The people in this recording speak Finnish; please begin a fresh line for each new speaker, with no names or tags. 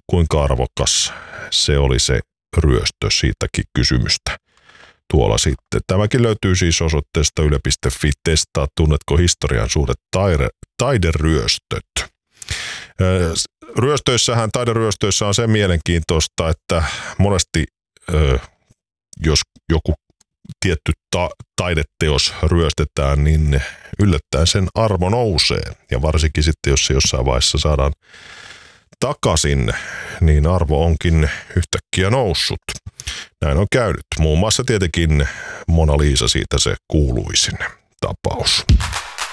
kuinka arvokas se oli se ryöstö, siitäkin kysymystä tuolla sitten. Tämäkin löytyy siis osoitteesta yle.fi. Testaa, tunnetko historian suuret taideryöstöt. Taideryöstöissä on se mielenkiintoista, että monesti jos joku tietty taideteos ryöstetään, niin yllättäen sen arvo nousee. Ja varsinkin sitten, jos se jossain vaiheessa saadaan takaisin, niin arvo onkin yhtäkkiä noussut. Näin on käynyt. Muun muassa tietenkin Mona Lisa, siitä se kuuluisin tapaus.